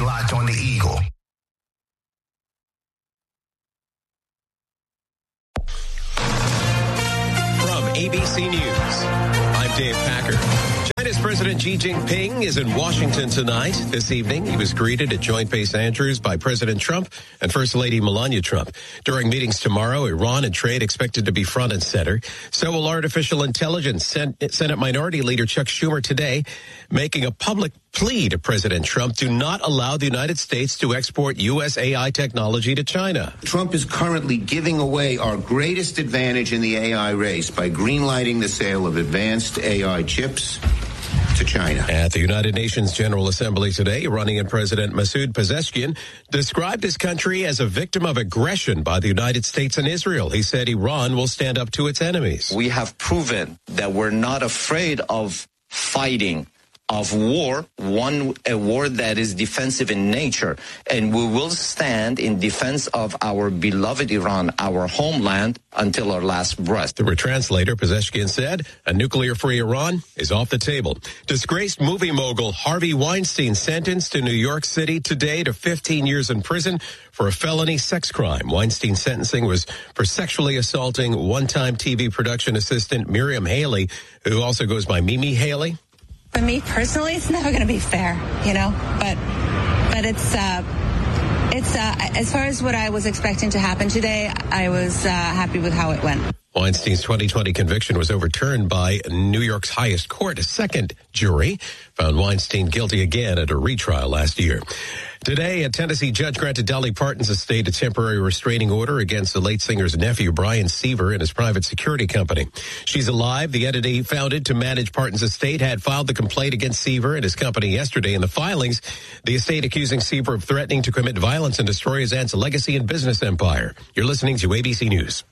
locked on the Eagle. From ABC News, I'm Dave Packer. China's President Xi Jinping is in Washington tonight. This evening, he was greeted at Joint Base Andrews by President Trump and First Lady Melania Trump. During meetings tomorrow, Iran and trade expected to be front and center. So will artificial intelligence. Senate Minority Leader Chuck Schumer today making a public plea to President Trump to not allow the United States to export U.S. AI technology to China. Trump is currently giving away our greatest advantage in the AI race by greenlighting the sale of advanced AI chips to China. At the United Nations General Assembly today, Iranian President Masoud Pezeshkian described his country as a victim of aggression by the United States and Israel. He said Iran will stand up to its enemies. We have proven that we're not afraid of fighting, of war, a war that is defensive in nature, and we will stand in defense of our beloved Iran, our homeland, until our last breath. Through a translator, Pezeshkian said a nuclear-free Iran is off the table. Disgraced movie mogul Harvey Weinstein sentenced in New York City today to 15 years in prison for a felony sex crime. Weinstein's sentencing was for sexually assaulting one-time TV production assistant Miriam Haley, who also goes by Mimi Haley. For me personally, it's never going to be fair, but it's as far as what I was expecting to happen today, I was happy with how it went. Weinstein's 2020 conviction was overturned by New York's highest court. A second jury found Weinstein guilty again at a retrial last year. Today, a Tennessee judge granted Dolly Parton's estate a temporary restraining order against the late singer's nephew, Brian Seaver, and his private security company. She's Alive, the entity founded to manage Parton's estate, had filed the complaint against Seaver and his company yesterday. In the filings, the estate accusing Seaver of threatening to commit violence and destroy his aunt's legacy and business empire. You're listening to ABC News.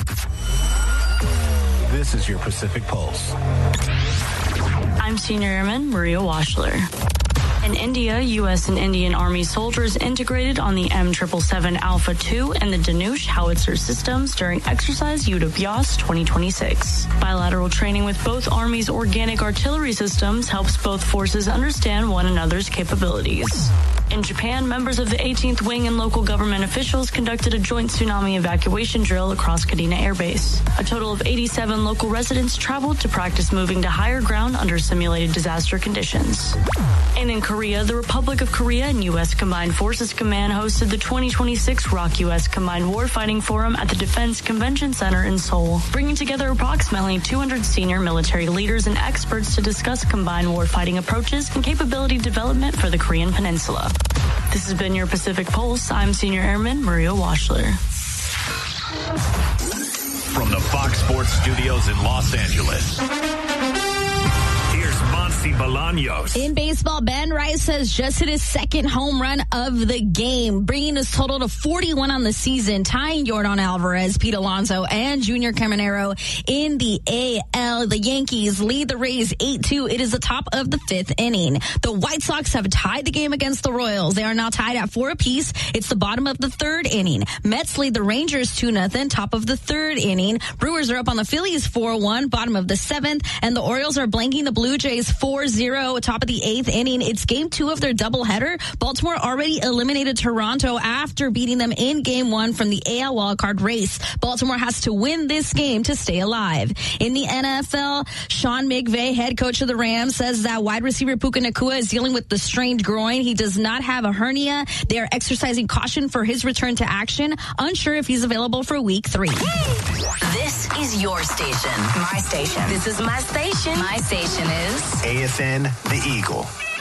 This is your Pacific Pulse. I'm Senior Airman Maria Washler. In India, U.S. and Indian Army soldiers integrated on the M777 Alpha 2 and the Dhanush howitzer systems during exercise Yuddhabhyas 2026. Bilateral training with both armies' organic artillery systems helps both forces understand one another's capabilities. In Japan, members of the 18th Wing and local government officials conducted a joint tsunami evacuation drill across Kadena Air Base. A total of 87 local residents traveled to practice moving to higher ground under simulated disaster conditions. And in Korea, the Republic of Korea and U.S. Combined Forces Command hosted the 2026 ROK U.S. Combined Warfighting Forum at the Defense Convention Center in Seoul, bringing together approximately 200 senior military leaders and experts to discuss combined warfighting approaches and capability development for the Korean Peninsula. This has been your Pacific Pulse. I'm Senior Airman Maria Washler. From the Fox Sports Studios in Los Angeles, here's Monty Bolaños. In baseball, Ben Rice has just hit his second home run of the game, bringing his total to 41 on the season, tying Yordan Alvarez, Pete Alonso, and Junior Caminero in the AL. The Yankees lead the Rays 8-2. It is the top of the fifth inning. The White Sox have tied the game against the Royals. They are now tied at 4 apiece. It's the bottom of the third inning. Mets lead the Rangers 2-0, top of the third inning. Brewers are up on the Phillies 4-1, bottom of the seventh, and the Orioles are blanking the Blue Jays 4-0, top of the eighth inning. It's game 2 of their doubleheader. Baltimore already eliminated Toronto after beating them in game 1 from the AL wildcard race. Baltimore has to win this game to stay alive. In the NFL, Sean McVay, head coach of the Rams, says that wide receiver Puka Nacua is dealing with the strained groin. He does not have a hernia. They are exercising caution for his return to action. Unsure if he's available for week 3. This is your station. My station. This is my station. My station is AFN, The Eagle.